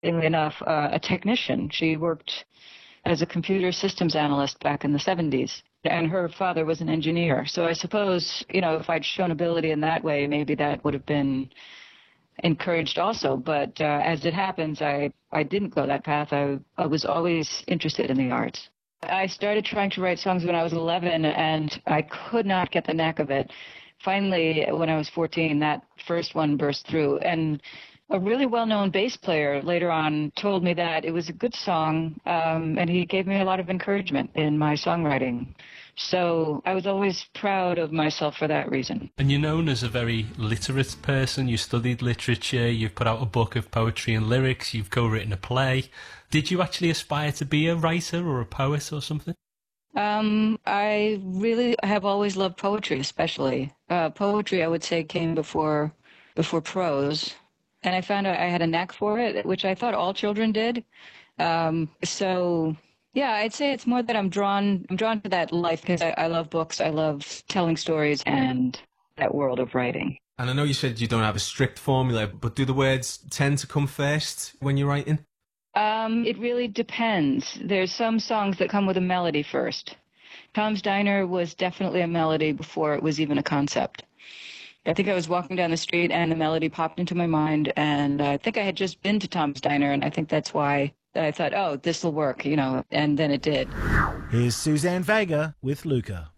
enough, a technician. She worked as a computer systems analyst back in the 70s. And her father was an engineer. So I suppose, if I'd shown ability in that way, maybe that would have been encouraged also. But as it happens, I didn't go that path. I was always interested in the arts. I started trying to write songs when I was 11, and I could not get the knack of it. Finally, when I was 14, that first one burst through. And a really well-known bass player later on told me that it was a good song, and he gave me a lot of encouragement in my songwriting. So I was always proud of myself for that reason. And you're known as a very literate person. You studied literature, you've put out a book of poetry and lyrics, you've co-written a play. Did you actually aspire to be a writer or a poet or something? I really have always loved poetry, especially. Poetry, I would say, came before prose. And I found out I had a knack for it, which I thought all children did. So, yeah, I'd say it's more that I'm drawn to that life because I love books. I love telling stories and that world of writing. And I know you said you don't have a strict formula, but do the words tend to come first when you're writing? It really depends. There's some songs that come with a melody first. Tom's Diner was definitely a melody before it was even a concept. I think I was walking down the street and the melody popped into my mind, and I think I had just been to Tom's Diner, and I think that's why I thought, oh, this will work, and then it did. Here's Suzanne Vega with Luca.